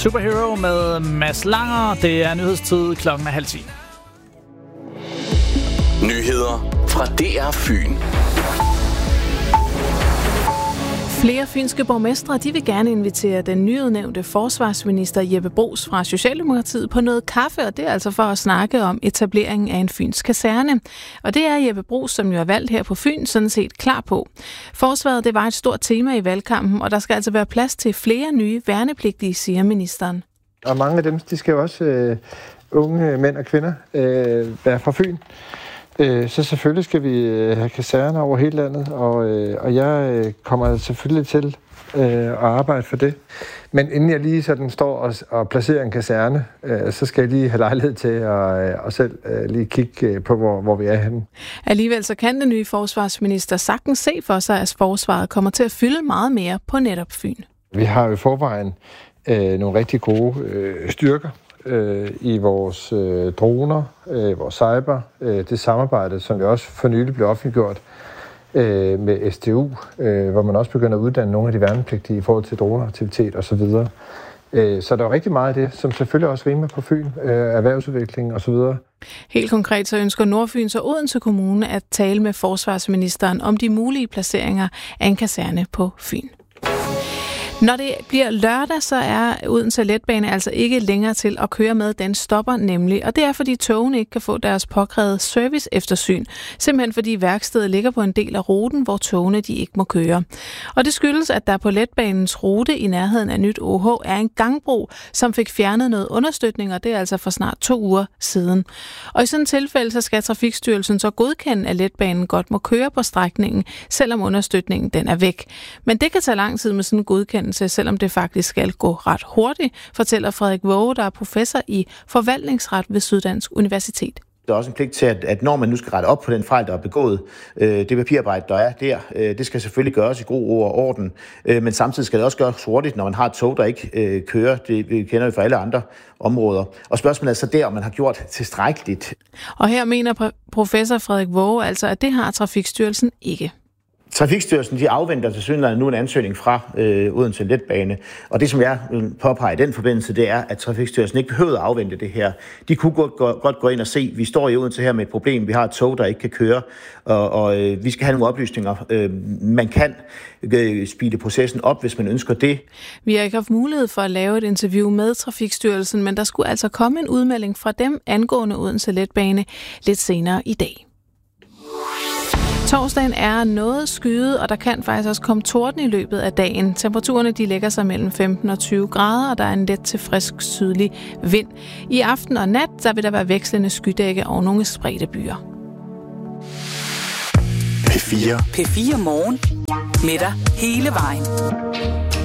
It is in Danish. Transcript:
Superhero med Mads Langer. Det er nyhedstid 9:30. Nyheder fra DR Fyn. Flere fynske borgmestre de vil gerne invitere den nyudnævnte forsvarsminister Jeppe Bruus fra Socialdemokratiet på noget kaffe, og det er altså for at snakke om etableringen af en fynsk kaserne. Og det er Jeppe Bruus, som jo er valgt her på Fyn, sådan set klar på. Forsvaret det var et stort tema i valgkampen, og der skal altså være plads til flere nye værnepligtige, siger ministeren. Og mange af dem, de skal jo også unge mænd og kvinder være fra Fyn. Så selvfølgelig skal vi have kaserner over hele landet, og jeg kommer selvfølgelig til at arbejde for det. Men inden jeg lige sådan står og placerer en kaserne, så skal jeg lige have lejlighed til at selv lige kigge på, hvor vi er henne. Alligevel så kan den nye forsvarsminister sagtens se for sig, at forsvaret kommer til at fylde meget mere på netop Fyn. Vi har jo i forvejen nogle rigtig gode styrker i vores droner, vores cyber, det samarbejde, som vi også for nylig blev offentliggjort med SDU, hvor man også begynder at uddanne nogle af de værnepligtige i forhold til droneaktivitet osv. Så der er rigtig meget af det, som selvfølgelig også rimer på Fyn, erhvervsudvikling osv. Helt konkret så ønsker Nordfyns og Odense Kommune at tale med forsvarsministeren om de mulige placeringer af en kaserne på Fyn. Når det bliver lørdag, så er Odense Letbane altså ikke længere til at køre med. Den stopper nemlig, og det er fordi togene ikke kan få deres påkrævede service eftersyn. Simpelthen fordi værkstedet ligger på en del af ruten, hvor togene de ikke må køre. Og det skyldes, at der på letbanens rute i nærheden af Nyt OH er en gangbro, som fik fjernet noget understøtning, og det er altså for snart 2 uger siden. Og i sådan et tilfælde, så skal Trafikstyrelsen så godkende, at letbanen godt må køre på strækningen, selvom understøtningen den er væk. Men det kan tage lang tid med sådan en godkendelse, selvom det faktisk skal gå ret hurtigt, fortæller Frederik Waage, der er professor i forvaltningsret ved Syddansk Universitet. Der er også en pligt til, at når man nu skal rette op på den fejl, der er begået, det papirarbejde, der er der, det skal selvfølgelig gøres i god ro og orden, men samtidig skal det også gøres hurtigt, når man har et tog, der ikke kører. Det kender vi fra alle andre områder. Og spørgsmålet er så der, om man har gjort tilstrækkeligt. Og her mener professor Frederik Waage altså, at det har Trafikstyrelsen ikke. Trafikstyrelsen de afventer til synligheden nu en ansøgning fra Odense Letbane, og det som jeg påpeger i den forbindelse, det er, at Trafikstyrelsen ikke behøver at afvente det her. De kunne godt gå ind og se, vi står i Odense her med et problem, vi har et tog, der ikke kan køre, og vi skal have nogle oplysninger. Man kan speede processen op, hvis man ønsker det. Vi har ikke haft mulighed for at lave et interview med Trafikstyrelsen, men der skulle altså komme en udmelding fra dem angående Odense Letbane lidt senere i dag. Torsdagen er noget skyet, og der kan faktisk også komme torden i løbet af dagen. Temperaturerne de lægger sig mellem 15 og 20 grader, og der er en let til frisk sydlig vind. I aften og nat der vil der være vekslende skydække og nogle spredte byer. P4 Morgen med dig hele vejen.